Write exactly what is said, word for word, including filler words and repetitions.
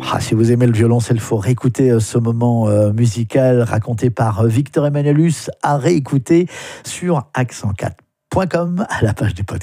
Ah, si vous aimez le violoncelle, il faut réécouter ce moment euh, musical raconté par Victor Emmanuelus, à réécouter sur accent quatre point com à la page du podcast.